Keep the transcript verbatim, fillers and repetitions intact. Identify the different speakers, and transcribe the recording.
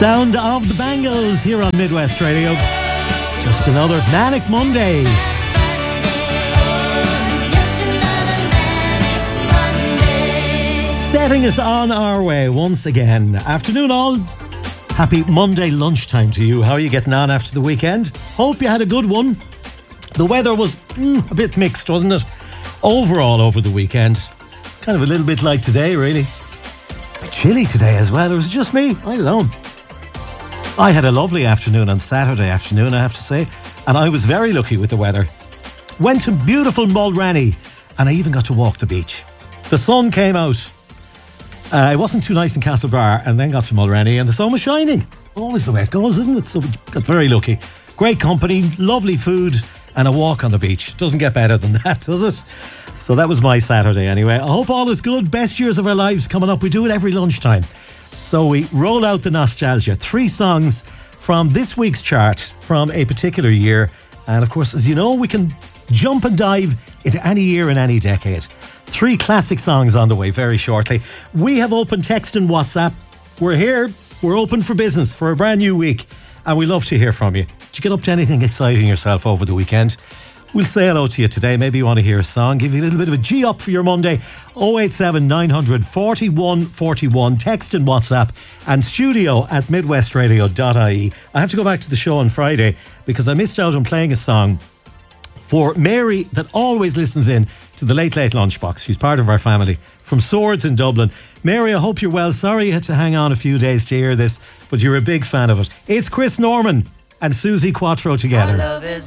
Speaker 1: Sound of the Bangles here on Midwest Radio. Just another manic Monday. Setting us on our way once again. Afternoon all. Happy Monday lunchtime to you. How are you getting on after the weekend? Hope you had a good one. The weather was mm, a bit mixed, wasn't it? Overall over the weekend. Kind of a little bit like today, really. A bit chilly today as well. It was just me. I don't know. I had a lovely afternoon on Saturday afternoon, I have to say. And I was very lucky with the weather. Went to beautiful Mulranny. And I even got to walk the beach. The sun came out. Uh, it wasn't too nice in Castlebar, and then got to Mulranny and the sun was shining. It's always the way it goes, isn't it? So we got very lucky. Great company, lovely food, and a walk on the beach. Doesn't get better than that, does it? So that was my Saturday anyway. I hope all is good. Best years of our lives coming up. We do it every lunchtime. So we roll out the nostalgia. Three songs from this week's chart from a particular year. And of course, as you know, we can jump and dive into any year and any decade. Three classic songs on the way very shortly. We have open text and WhatsApp. We're here. We're open for business for a brand new week. And we love to hear from you. Did you get up to anything exciting yourself over the weekend? We'll say hello to you today. Maybe you want to hear a song. Give you a little bit of a G up for your Monday. oh eight seven nine hundred forty-one forty-one. Text and WhatsApp. And studio at midwest radio dot I E. I have to go back to the show on Friday because I missed out on playing a song for Mary that always listens in to the Late Late Lunchbox. She's part of our family from Swords in Dublin. Mary, I hope you're well. Sorry you had to hang on a few days to hear this, but you're a big fan of it. It's Chris Norman and Susie Quattro together.